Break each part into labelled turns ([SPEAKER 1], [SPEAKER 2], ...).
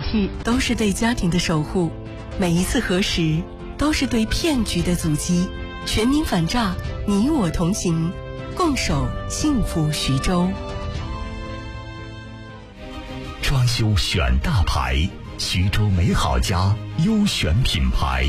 [SPEAKER 1] 去都是对家庭的守护，每一次核实都是对骗局的阻击。全民反诈，你我同行，共守幸福徐州。
[SPEAKER 2] 装修选大牌，徐州美好家优选品牌。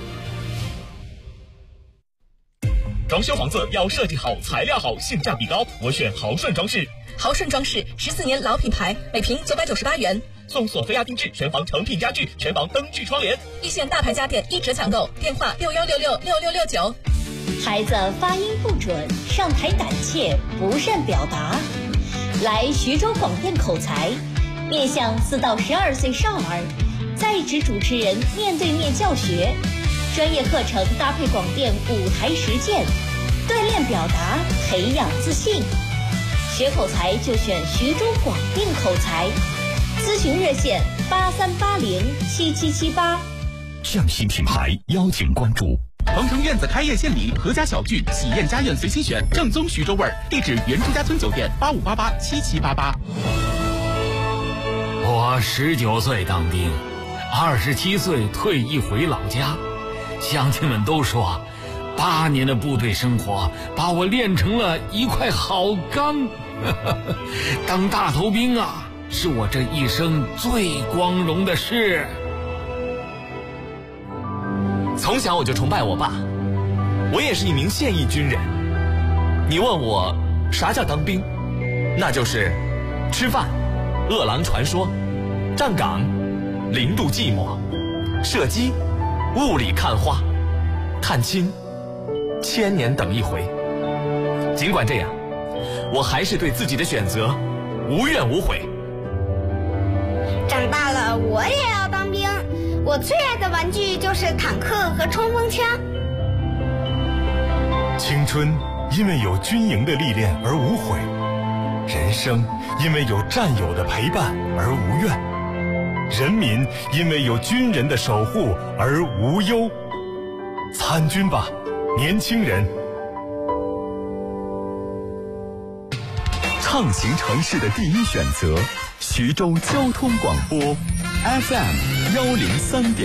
[SPEAKER 3] 装修房子要设计好、材料好、性价比高，我选豪顺装饰。
[SPEAKER 4] 豪顺装饰14年老品牌，每平998元，
[SPEAKER 3] 送索菲亚定制全房成品家具、全房灯具窗帘，
[SPEAKER 4] 一线大牌家电1折抢购，电话61666669。
[SPEAKER 5] 孩子发音不准，上台胆怯，不善表达，来徐州广电口才，面向4到12岁少儿，在职主持人面对面教学，专业课程搭配广电舞台实践，锻炼表达，培养自信。学口才就选徐州广电口才，咨询热线83807778。
[SPEAKER 2] 匠心品牌邀请关注。
[SPEAKER 6] 鹏城院子开业献礼，阖家小聚，喜宴家宴随心选，正宗徐州味儿。地址：原朱家村酒店85887788。
[SPEAKER 7] 我19岁当兵，27岁退役回老家，乡亲们都说，8年的部队生活把我练成了一块好钢。当大头兵啊，是我这一生最光荣的事。
[SPEAKER 3] 从小我就崇拜我爸，我也是一名现役军人。你问我啥叫当兵，那就是吃饭、饿狼传说、站岗、0度寂寞、射击、雾里看花、探亲、1000年等一回。尽管这样，我还是对自己的选择无怨无悔。
[SPEAKER 8] 长大了我也要当兵，我最爱的玩具就是坦克和冲锋枪。
[SPEAKER 9] 青春因为有军营的历练而无悔，人生因为有战友的陪伴而无怨，人民因为有军人的守护而无忧。参军吧，年轻人！
[SPEAKER 2] 畅行城市的第一选择，徐州交通广播 FM103.8。